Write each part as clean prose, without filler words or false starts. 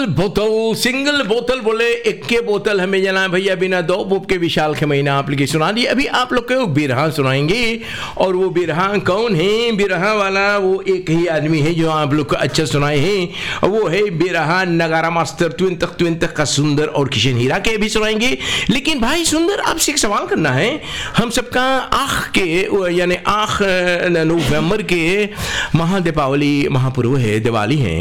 बोतल सिंगल बोतल बोले एक के बोतल हमें जना भैया बिना दो बुब के विशाल के महीना आप लिखे सुना दी। अभी आप लोग को बिरहा सुनाएंगे और वो बिरहा कौन है? बिरहा वाला वो एक ही आदमी है जो आप लोग को अच्छा सुनाए हैं, वो है बिरहा नगारा मास्टर ट्विन तक का सुंदर और किशन हीरा के भी सुनाएंगे। लेकिन भाई सुंदर आपसे एक सवाल करना है। हम सबका आख के यानी आख नवंबर के महादीपावली महापर्व है, दिवाली है,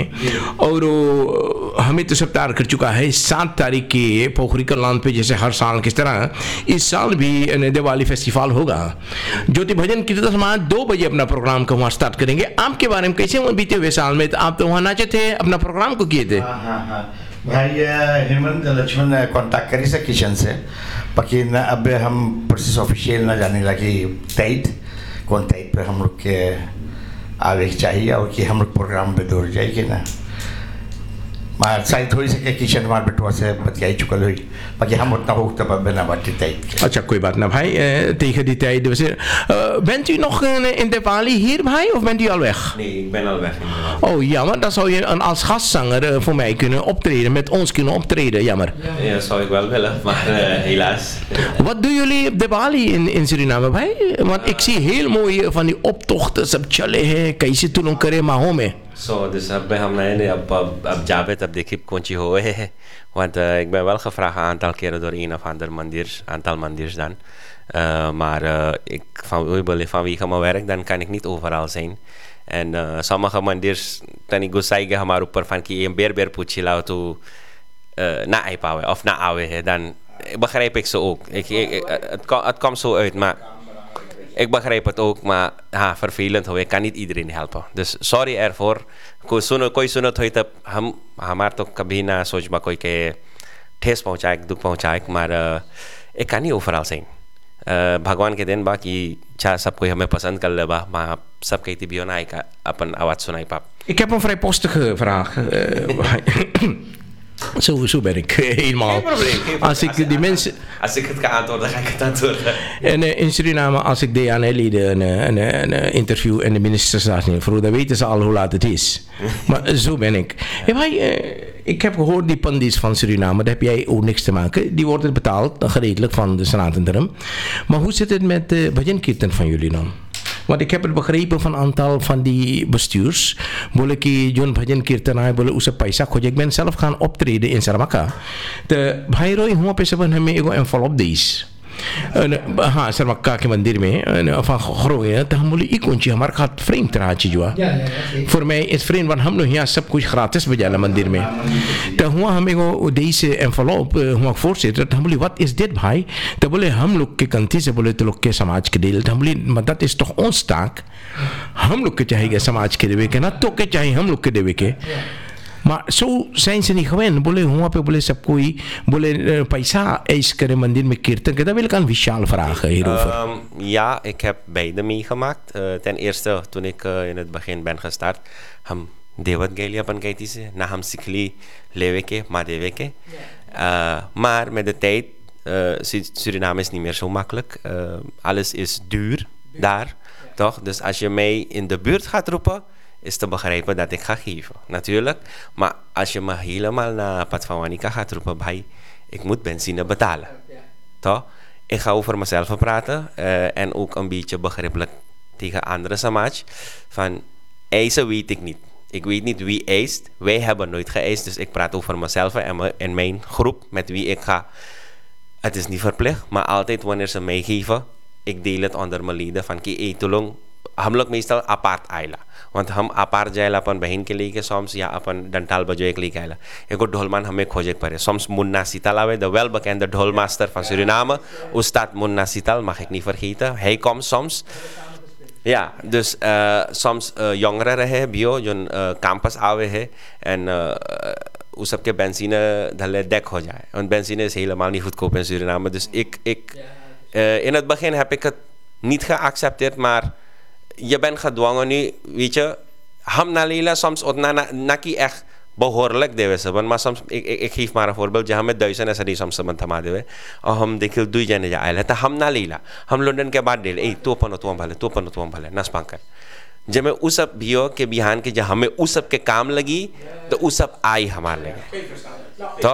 और हमें तो सब तैयार कर चुका है। 7 तारीख के पोखरी कल्याण पे जैसे हर साल किस तरह इस साल भी दिवाली फेस्टिवल होगा। ज्योति भजन कीर्तन समाज 2 बजे अपना प्रोग्राम को वहाँ स्टार्ट करेंगे। आपके बारे में कैसे वहाँ बीते हुए साल में? तो आप तो वहाँ नाचे थे, अपना प्रोग्राम को किए थे। हाँ भाई हेमंत लक्ष्मण कांटेक्ट करी से किशन से, बाकी न अब हम प्रोसेस ऑफिशियल न जाने लगी तैत कौन तैत पर हम लोग के आगे चाहिए और कि हम लोग प्रोग्राम पे दूर जाएगी ना। मार साइड थोड़ी से किशन मार बेटवा से बतियाई चुकल हुई, बाकी हम उतना हो तब बिना बाटी तैत। अच्छा कोई बात ना भाई, tegen die tijd dus bent u nog in de Bali hier भाई of bent u al weg? Nee, ik ben al weg. Oh jammer, dan zou je als gastzanger voor mij kunnen optreden, met ons kunnen optreden, jammer. Ja, dat zou ik wel willen, maar helaas. Wat doen jullie op de Bali in Suriname भाई? Want ik zie heel mooi van die optochten, सब चले हैं, कैसे तुम करे माहो में. Zo, dus hebben we op Jabet op de kip kontje hoor. Want ik ben wel gevraagd een aantal keren door een of ander aantal mandirs dan. Maar vanwege mijn werk dan kan ik niet overal zijn. En sommige mandirs dan ik zeggen hamaar upper van ki een beer puchi lao to na aipawe of na awe dan begrijp ik ze ook. Het komt zo uit, maar ik begrijp het ook, maar vervelend hoor. Ik kan niet iedereen helpen. Dus sorry ervoor. कोई सुनो थोड़ी तब हमार तो कभी ना सोच बा कोई के ठेस पहुँचाए दुख पहुँचाए, मार एक कहानी ओवरऑल सही भगवान के दिन बा कि चाह सब कोई हमें पसंद कर ले बा माँ सब कहती भी हो ना एक अपन आवाज़ सुनाई पाप. Ik heb een vrij postige vraag. Zo ben ik helemaal. Als ik die mensen. Als ik het kan antwoorden, dan ga ik het antwoorden. En in Suriname, als ik deed aan Ellie een interview en de minister staat niet voor, dan weten ze al hoe laat het is. Maar zo ben ik. Ik heb gehoord die pandis van Suriname, daar heb jij ook niks te maken. Die worden betaald, gereedelijk van de Senaat-interim. Maar hoe zit het met de Bhajan Kirtan van jullie dan? Want ik heb het begrepen van een aantal van die bestuurs. Bolle ki John Bhajan Kirtan hai bolle usse paisa खोजे. Ik ben zelf gaan optreden in Saramaka. De भाई रोई हुआ पे सब हमें एगो envelope देइस. हाँ सरमक्का के मंदिर में अफा खरो गया तो हम बोले ये कौन ची हमारे खात फ्रेम तरह चीज हुआ फिर मैं इस फ्रेम वन हम लोग यहाँ सब कुछ gratis बजाला मंदिर में तो हुआ हमें को deze envelop हुआ voorzitter तो हम बोले what is dit भाई तो बोले हम लोग के कंठी से बोले तो लोग के समाज के दिल तो हम बोले मदद is toch ons taak हम लोग के चाहिए समाज के देवे के ना तो के चाहिए हम लोग के देवे के. Maar zo zijn ze niet gewend. Bolle हुआ पे सब कोई बोले पैसा eis करे मंदिर में कीर्तन के. Dat wil ik aan Vishal vragen hierover. Ja, ik heb beide meegemaakt. Ten eerste toen ik in het begin ben gestart, हम देवत गए अपन कहती से ना हम सिखली लेवे के maar देवे के. Maar met de tijd Suriname is niet meer zo makkelijk. Alles is duur daar, toch? Dus als je mij in de buurt gaat roepen, is te begrijpen dat ik ga geven, natuurlijk. Maar als je me helemaal naar Patvawanika gaat roepen, bhai, ik moet benzine betalen. Toch? Ik ga over mezelf praten en ook een beetje begrijpelijk tegen andere samaj. Van eisen weet ik niet. Ik weet niet wie eist. Wij hebben nooit geëist, dus ik praat over mezelf en mijn groep met wie ik ga. Het is niet verplicht, maar altijd wanneer ze mij geven, ik deel het onder mijn leden van ki tulong. हम लोग meestal apart आयला want हम apart जायला अपन बहन के लिए के soms या अपन डंटाल बजोए के लिए आयला एको ढोलमान हमें खोजे पड़े soms Munna Sital आवे the well bekende ढोलmaster van Suriname Ustad Munna Sital mag ik niet vergeten hij komt soms ja dus soms jongeren रहे bio जोन campus आवे है en उस सब के benzine धले dek हो जाए want benzine is helemaal niet goedkoop in Suriname dus ik in het begin heb ik het niet geaccepteerd maar je bent gedwongen nu, weet je, ham nalila soms naki echt behoorlijk dewe maar soms ik geef maar een voorbeeld je ham met 1000 ऐसा नहीं soms man थमा देवे और हम देखिल दुई जने जाए तो हम नलीला हम लंदन के बाद डेल ए तो अपन भले नस पंकर जब मैं उस सब भी हो के बिहान के जब हमें उस सब के काम लगी तो उस सब आई हमारे लगे तो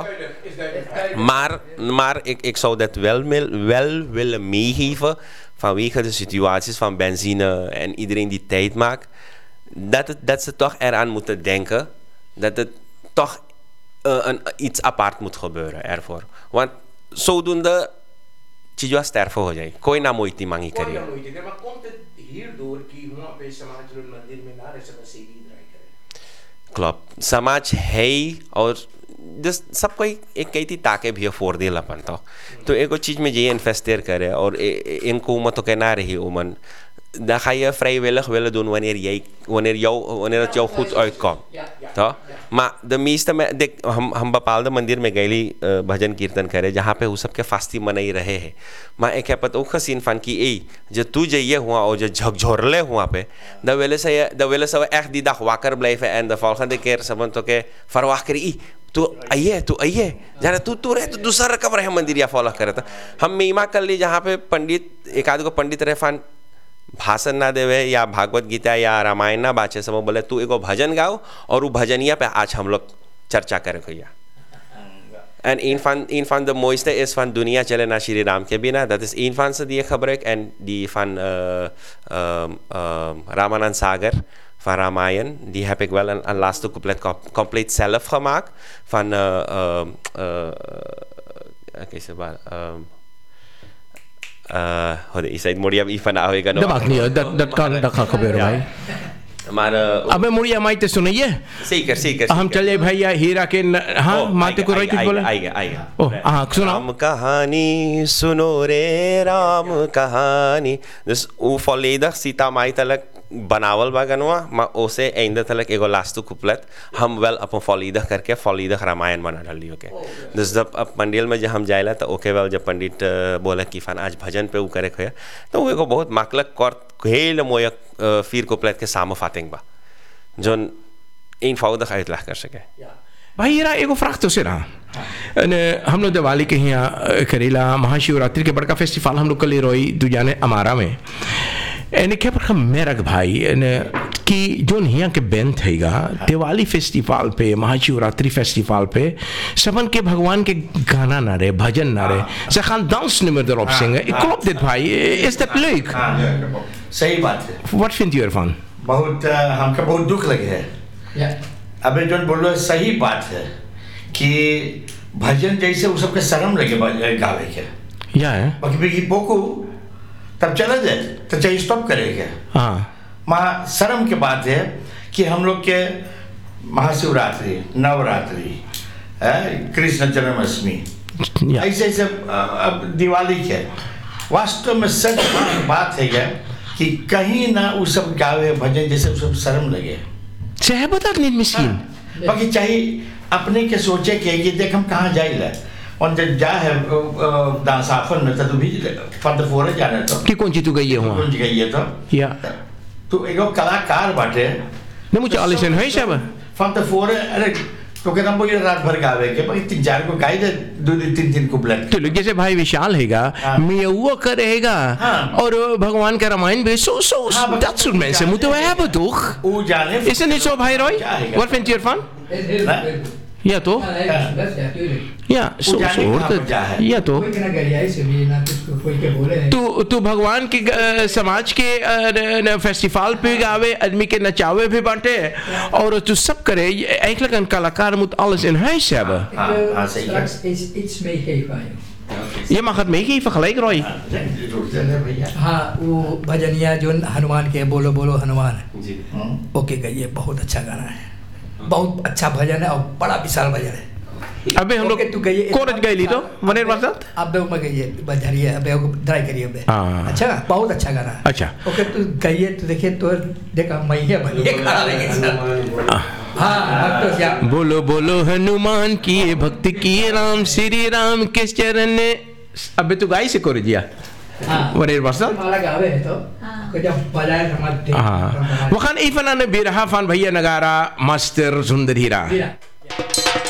maar ik zou dat wel willen meegeven vanwege de situaties van benzine en iedereen die tijd maakt, dat ze toch eraan moeten denken dat het toch iets apart moet gebeuren ervoor. Want zodoende चीज़ sterven हो जाए, कोई ना मोइती मांगी करिए. Klopt, समाज है ही और जिस सब कोई एक कही थी ताके भी फोड़ दे लपन तो एक चीज में ये इन्वेस्टर करे और इनको उमर तो कहना रही उमन dan ga je vrijwillig willen doen wanneer het jou goed uitkomt. Toch? Maar de meeste हम बपाल मंदिर में गए भजन कीर्तन करे जहाँ पे वो सबके फास्ती मनाई रहे हैं माँ एक है पता उखा सीन फन की जो तू जाइए हुआ और जो झकझोरले हुआ पे the willen ze echt die dag wakker blijven en de volgende keer ze van toke verwacht kरी तू आइए जरा तू रहे तो दूसरा रकम रहे मंदिर या फॉलो करे था हम मीमा कर ली जहाँ पे पंडित एक आध को पंडित रहफान भाषण ना देवे या भागवत गीता या रामायण ना बाचे सब बोले तू एगो भजन गाओ और वो भजनिया पे आज हम लोग चर्चा करें भैया en een van de mooiste is van Dunia Chale na Shri Ram ke bina dat is een van ze die ik gebruik en die van Ramanand Sagar van Ramayan die heb ik wel een laatste compleet zelf gemaakt van Isaid Moria Ifan Awe Gano. Dat mag niet, dat kan gebeuren भाई. Maar अबे मुड़िया माई तो सुनिए सीकर हम चले भैया हीरा के हाँ माते को राइट बोले आएगा ओ हाँ सुनो राम कहानी सुनो रे राम कहानी dus hoe volledig Sita Mai तलक बनावल बागनवा माँ उसे ऐंदा तलक एगो लास्ट कुपलेट हम वेल अपन फॉलीदह करके फॉलीदह रामायण बना डाली ओके dus जब अब मंदिर में जब हम जाएला तो ओके वेल जब पंडित बोला कि फन आज भजन पे वो करे खोया तो वो एगो बहुत माकलक कर heel mooie viercouplet के सामने फातिंग बा जोन eenvoudig uitleg कर सके भाई हीरा एगो फ्राक तो से रहा हम लोग दिवाली के यहाँ करेला महाशिवरात्रि के बड़का फेस्टिवल हम लोग कल रोई तू जाने अमारा में एने क्या पर मेरक भाई कि जो यहाँ के बैंड थेगा दिवाली फेस्टिवल पे महाशिवरात्रि फेस्टिवल पे सबन के भगवान के गाना ना रहे भजन ना रहे से Khan dance nummer erop zingen ik klopt dit भाई is dat leuk सही बात है what vindt u ervan बहुत हमको बहुत दुख लगे है अबे जो बोलो सही बात है कि भजन जैसे वो सबके शर्म लगे गावे के या है बाकी पोको तब चला जाए तो चाहिए स्टॉप करेगा हाँ माँ शर्म की बात है कि हम लोग के महाशिवरात्रि नवरात्रि कृष्ण जन्माष्टमी ऐसे ऐसे अब दिवाली के वास्तव में सच बात है क्या कि कहीं ना वो सब गावे भजन जैसे सब शर्म लगे चाहे बता नहीं मिस्किन बाकी चाहिए अपने के सोचे कि देख हम कहाँ जाइला और जब जा है दासाफन में तो भी फंद फोरे जाने तो कि कौन सी तू गई है वहाँ कौन सी गई है तो या तो एगो कलाकार बाटे नहीं मुझे आलिसन है सब फंद फोरे अरे तो कहता हम बोले रात भर गावे के पर 3-4 को गाई दे 2-3 को ब्लड तो जैसे भाई विशाल हैगा मियाँ करेगा और भगवान का रामायण भी dat soort mensen moeten we hebben toch is het niet zo भाई Roy wat vindt u ervan ja toch ja zo hoort het ja toch तू भगवान के समाज के फेस्टिवल पे गावे आदमी के नचावे भी बांटे और तू सब करे eigenlijk een kalaकार moet alles in huis hebben straks iets meegeven je mag het meegeven gelijk Roy हाँ वो भजनिया जो हनुमान के बोलो बोलो हनुमान ओके गाइए बहुत अच्छा गाना है बहुत अच्छा भजन है और बड़ा विशाल भजन है अबे हम लोग कोरज गए ली तो वनेर बात अब मैं गई बजारिए अब ट्राई करिए अब अच्छा बहुत अच्छा गाना है अच्छा ओके तू गई तो देखिए तो देखा मैं ही बनिए खड़ा रहेंगे हाँ बोलो बोलो हनुमान की भक्ति की राम श्री राम के चरण ने अबे तू गाई से कोरजिया wanneer was dat? We gaan even aan de biraha van Bhaiya Nagara Master Sundar Hira.